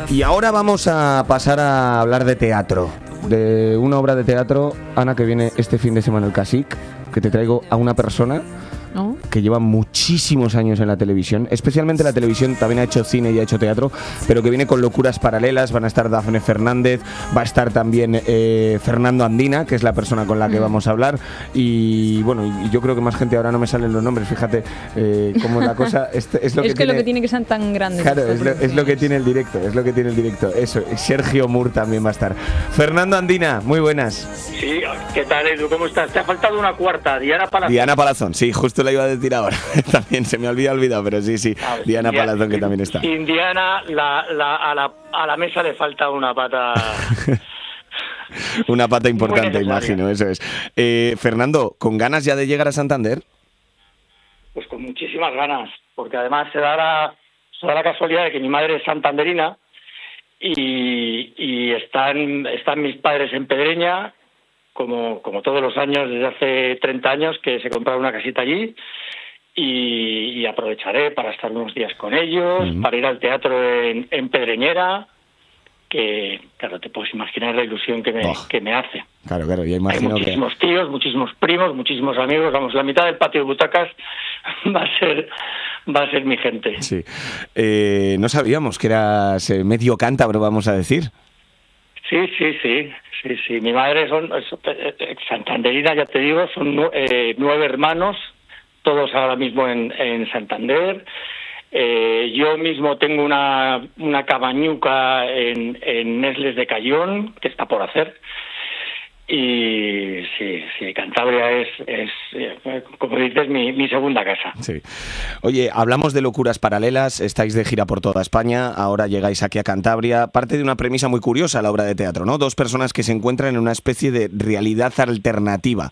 Y ahora vamos a pasar a hablar de teatro, de una obra de teatro, Ana, que viene este fin de semana el CSIC, que te traigo a una persona que lleva muchísimos años en la televisión, especialmente la televisión, también ha hecho cine y ha hecho teatro, pero que viene con locuras paralelas. Van a estar Dafne Fernández, va a estar también Fernando Andina, que es la persona con la que vamos a hablar, y bueno, y yo creo que más gente, ahora no me salen los nombres, fíjate cómo es la cosa. Lo que tiene que ser tan grande. Claro, es lo que tiene el directo, eso. Sergio Moore también va a estar. Fernando Andina, muy buenas. Sí, ¿qué tal, Edu? ¿Cómo estás? Te ha faltado una cuarta, Diana Palazón. Diana Palazón, sí, justo la iba a decir ahora. También se me había olvidado, pero sí. Diana Palazón, que también está. Sin Diana, a la mesa le falta una pata. Una pata importante, imagino, eso es. Fernando, ¿con ganas ya de llegar a Santander? Pues con muchísimas ganas, porque además se da la casualidad de que mi madre es santanderina y están mis padres en Pedreña, como todos los años, desde hace 30 años que se compraron una casita allí, y aprovecharé para estar unos días con ellos, para ir al teatro en Pedreñera, que claro, te puedes imaginar la ilusión que me hace. Claro, ya imagino. Hay muchísimos tíos, muchísimos primos, muchísimos amigos, vamos, la mitad del patio de butacas va a ser mi gente. Sí. No sabíamos que eras medio cántabro, vamos a decir. Sí. Mi madre es santanderina, ya te digo, son 9 hermanos, todos ahora mismo en Santander. Yo mismo tengo una cabañuca en Nesles de Cayón, que está por hacer. Y sí, Cantabria es como dices, mi segunda casa. Sí. Oye, hablamos de locuras paralelas, estáis de gira por toda España, ahora llegáis aquí a Cantabria. Parte de una premisa muy curiosa la obra de teatro, ¿no? Dos personas que se encuentran en una especie de realidad alternativa.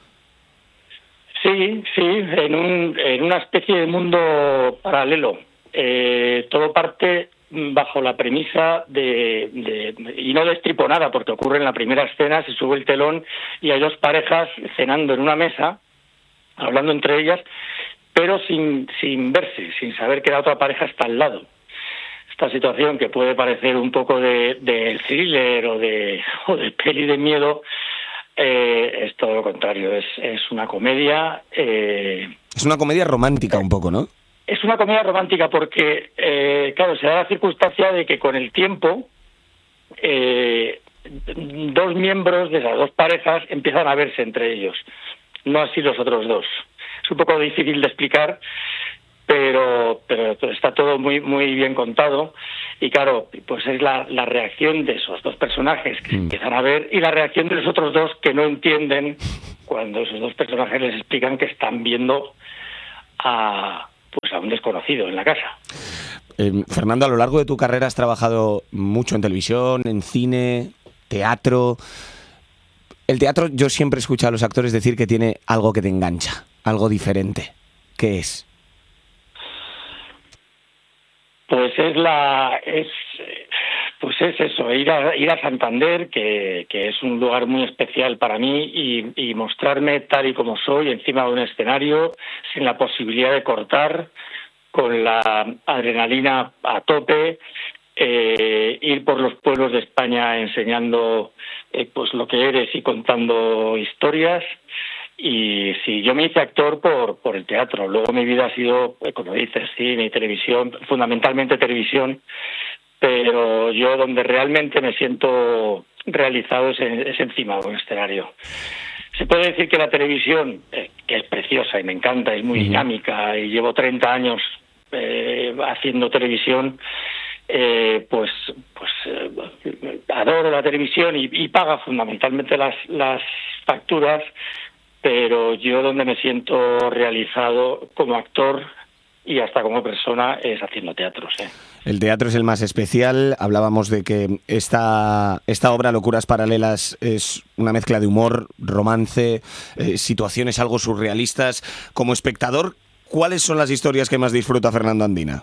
Sí, en una especie de mundo paralelo. Todo parte bajo la premisa y no destripo nada, porque ocurre en la primera escena, se sube el telón y hay dos parejas cenando en una mesa, hablando entre ellas, pero sin verse, sin saber que la otra pareja está al lado. Esta situación, que puede parecer un poco de thriller o de peli de miedo, es todo lo contrario, es una comedia. Es una comedia romántica un poco, ¿no? Es una comedia romántica porque, claro, se da la circunstancia de que con el tiempo dos miembros de esas dos parejas empiezan a verse entre ellos, no así los otros dos. Es un poco difícil de explicar, pero está todo muy muy bien contado, y claro, pues es la reacción de esos dos personajes que se empiezan a ver y la reacción de los otros dos que no entienden cuando esos dos personajes les explican que están viendo a un desconocido en la casa. Fernando, a lo largo de tu carrera has trabajado mucho en televisión, en cine, teatro. El teatro, yo siempre he escuchado a los actores decir que tiene algo que te engancha, algo diferente. ¿Qué es? Pues es eso, ir a Santander, que es un lugar muy especial para mí, y mostrarme tal y como soy encima de un escenario, sin la posibilidad de cortar, con la adrenalina a tope, ir por los pueblos de España enseñando pues lo que eres y contando historias. Y sí, yo me hice actor por el teatro. Luego mi vida ha sido, como dices, cine y televisión, fundamentalmente televisión, pero yo donde realmente me siento realizado es encima de un escenario. Se puede decir que la televisión, que es preciosa y me encanta, es muy dinámica, y llevo 30 años haciendo televisión, pues adoro la televisión y paga fundamentalmente las facturas, pero yo donde me siento realizado como actor y hasta como persona es haciendo teatro, sí. El teatro es el más especial. Hablábamos de que esta obra, Locuras Paralelas, es una mezcla de humor, romance, situaciones algo surrealistas. Como espectador, ¿cuáles son las historias que más disfruta Fernando Andina?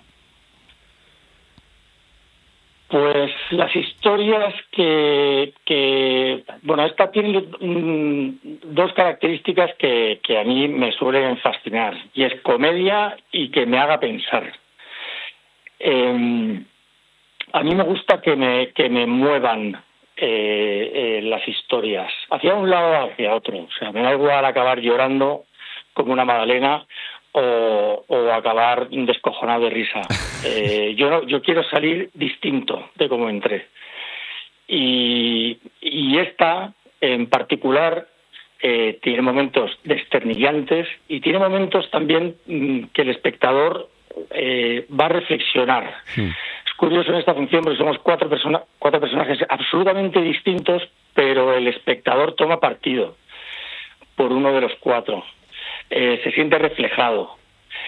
Pues las historias bueno, esta tiene dos características que a mí me suelen fascinar, y es comedia y que me haga pensar. A mí me gusta que me muevan las historias hacia un lado o hacia otro. O sea, me da igual acabar llorando como una magdalena o acabar descojonado de risa. Yo quiero salir distinto de cómo entré. Y esta, en particular, tiene momentos desternillantes y tiene momentos también que el espectador va a reflexionar. Sí. Es curioso en esta función porque somos cuatro personajes absolutamente distintos, pero el espectador toma partido por uno de los cuatro. Se siente reflejado.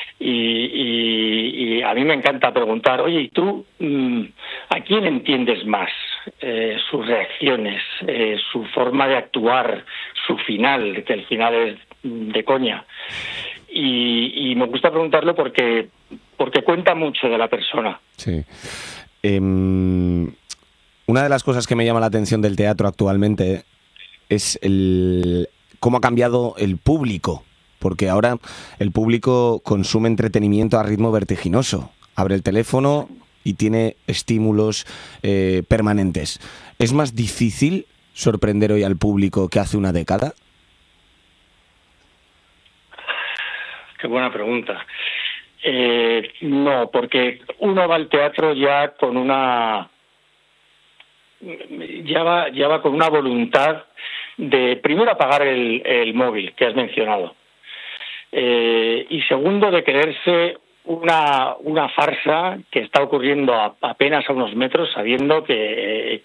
Y a mí me encanta preguntar, oye, ¿y tú a quién entiendes más? Sus reacciones, su forma de actuar, su final, que el final es de coña. Y me gusta preguntarlo porque cuenta mucho de la persona. Sí. Una de las cosas que me llama la atención del teatro actualmente es cómo ha cambiado el público. Porque ahora el público consume entretenimiento a ritmo vertiginoso. Abre el teléfono y tiene estímulos permanentes. ¿Es más difícil sorprender hoy al público que hace una década? Qué buena pregunta. No, porque uno va al teatro ya con una con una voluntad de primero apagar el móvil que has mencionado. Y segundo, de creerse una farsa que está ocurriendo apenas a unos metros, sabiendo que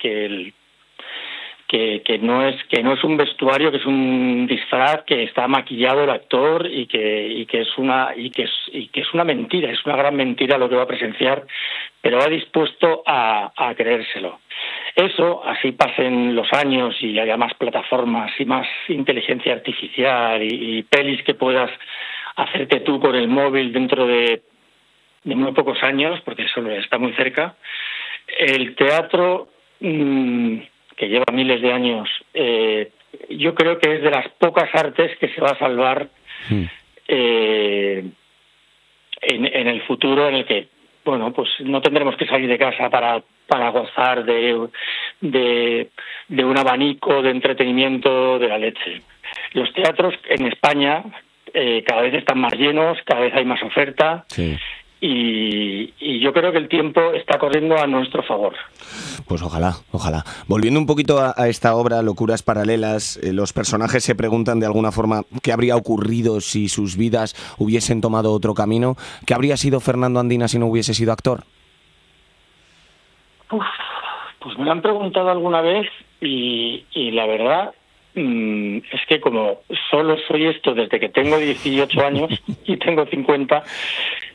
no es un vestuario, que es un disfraz, que está maquillado el actor y que es una mentira, es una gran mentira lo que va a presenciar, pero va dispuesto a creérselo. Eso, así pasen los años y haya más plataformas y más inteligencia artificial y pelis que puedas hacerte tú con el móvil dentro de muy pocos años, porque eso está muy cerca. El teatro, que lleva miles de años, yo creo que es de las pocas artes que se va a salvar en el futuro, en el que pues no tendremos que salir de casa para gozar de un abanico de entretenimiento de la leche. Los teatros en España cada vez están más llenos, cada vez hay más oferta. Sí. Y yo creo que el tiempo está corriendo a nuestro favor. Pues ojalá. Volviendo un poquito a esta obra, Locuras Paralelas, los personajes se preguntan de alguna forma qué habría ocurrido si sus vidas hubiesen tomado otro camino. ¿Qué habría sido Fernando Andina si no hubiese sido actor? Pues me lo han preguntado alguna vez y la verdad es que como solo soy esto desde que tengo 18 años y tengo 50,